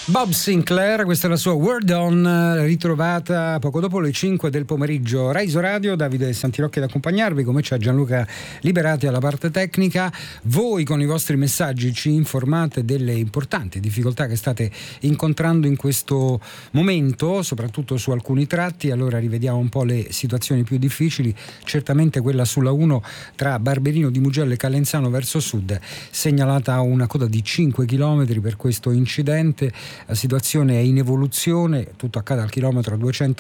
Bob Sinclair, questa è la sua Word On, ritrovata poco dopo le 5 del pomeriggio. Raiso Radio, Davide Santirocchi ad accompagnarvi, come c'è Gianluca Liberati alla parte tecnica. Voi con i vostri messaggi ci informate delle importanti difficoltà che state incontrando in questo momento, soprattutto su alcuni tratti. Allora rivediamo un po' le situazioni più difficili. Certamente quella sulla 1 tra Barberino di Mugello e Calenzano verso sud, segnalata una coda di 5 km per questo incidente. La situazione è in evoluzione, tutto accade al chilometro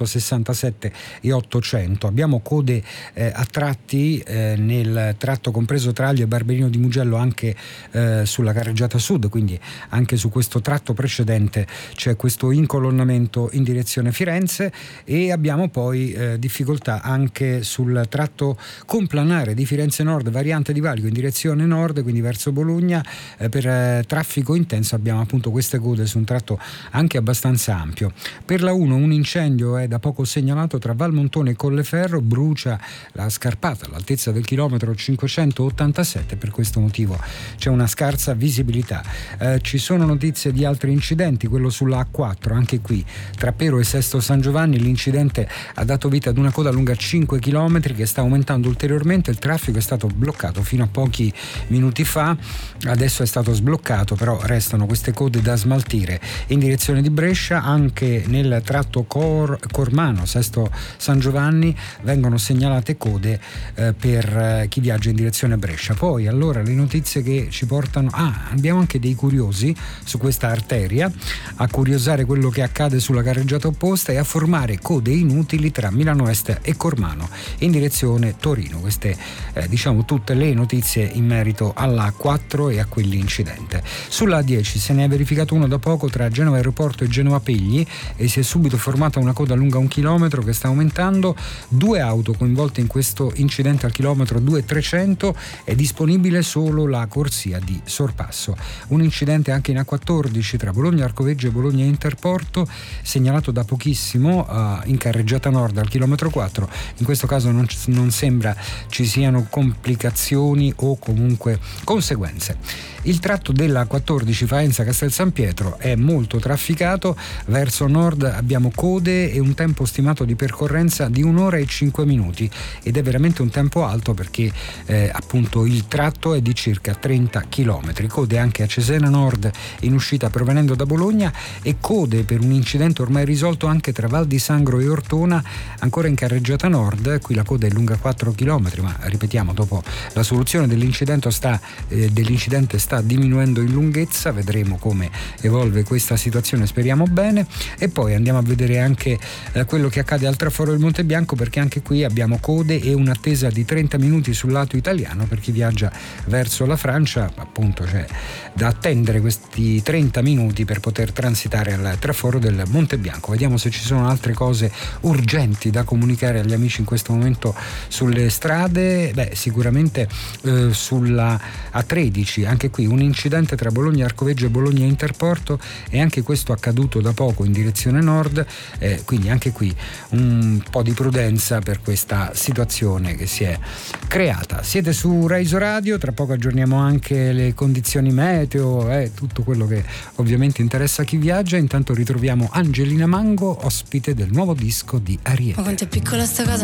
267 e 800. Abbiamo code a tratti nel tratto compreso tra Aglio e Barberino di Mugello, anche sulla carreggiata sud, quindi anche su questo tratto precedente c'è questo incolonnamento in direzione Firenze, e abbiamo poi difficoltà anche sul tratto complanare di Firenze Nord, variante di Valico in direzione nord, quindi verso Bologna. Per traffico intenso abbiamo appunto queste code su un tratto anche abbastanza ampio. Per la 1 un incendio è da poco segnalato tra Valmontone e Colleferro, brucia la scarpata all'altezza del chilometro 587, per questo motivo c'è una scarsa visibilità. Ci sono notizie di altri incidenti, quello sulla A4, anche qui tra Pero e Sesto San Giovanni l'incidente ha dato vita ad una coda lunga 5 km che sta aumentando ulteriormente. Il traffico è stato bloccato fino a pochi minuti fa, adesso è stato sbloccato, però restano queste code da smaltire. In direzione di Brescia, anche nel tratto Cormano Sesto San Giovanni vengono segnalate code per chi viaggia in direzione Brescia. Poi allora le notizie che ci portano, abbiamo anche dei curiosi su questa arteria a curiosare quello che accade sulla carreggiata opposta e a formare code inutili tra Milano Est e Cormano in direzione Torino. Queste diciamo tutte le notizie in merito alla A4 e a quell'incidente. Sulla A10 se ne è verificato uno da poco tra Genova Aeroporto e Genova Pegli e si è subito formata una coda lunga 1 chilometro che sta aumentando. 2 auto coinvolte in questo incidente al chilometro 2,300, è disponibile solo la corsia di sorpasso. Un incidente anche in A14 tra Bologna Arcoveggio e Bologna Interporto, segnalato da pochissimo in carreggiata nord al chilometro 4. In questo caso non sembra ci siano complicazioni o comunque conseguenze. Il tratto della 14 Faenza Castel San Pietro è molto trafficato, verso nord abbiamo code e un tempo stimato di percorrenza di 1 ora e 5 minuti ed è veramente un tempo alto perché appunto il tratto è di circa 30 km. Code anche a Cesena Nord in uscita provenendo da Bologna e code per un incidente ormai risolto anche tra Val di Sangro e Ortona, ancora in carreggiata nord. Qui la coda è lunga 4 km, ma ripetiamo, dopo la soluzione dell'incidente sta diminuendo in lunghezza. Vedremo come evolve questa situazione, speriamo bene. E poi andiamo a vedere anche quello che accade al traforo del Monte Bianco, perché anche qui abbiamo code e un'attesa di 30 minuti sul lato italiano per chi viaggia verso la Francia. Appunto c'è da attendere questi 30 minuti per poter transitare al traforo del Monte Bianco. Vediamo se ci sono altre cose urgenti da comunicare agli amici in questo momento sulle strade. Sicuramente sulla A13 anche qui un incidente tra Bologna Arcoveggio e Bologna Interporto, e anche questo accaduto da poco in direzione nord, quindi anche qui un po' di prudenza per questa situazione che si è creata. Siete su Raiso Radio, tra poco aggiorniamo anche le condizioni meteo, tutto quello che ovviamente interessa a chi viaggia. Intanto ritroviamo Angelina Mango, ospite del nuovo disco di Ariete. Ma quanto è piccola sta casa.